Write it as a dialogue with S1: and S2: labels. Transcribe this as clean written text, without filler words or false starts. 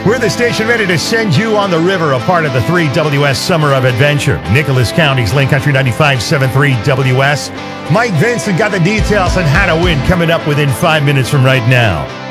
S1: We're the station ready to send you on the river, a part of the 3WS Summer of Adventure. Nicholas County's Lane Country 95.73 WS. Mike Vincent got the details on how to win coming up within 5 minutes from right now.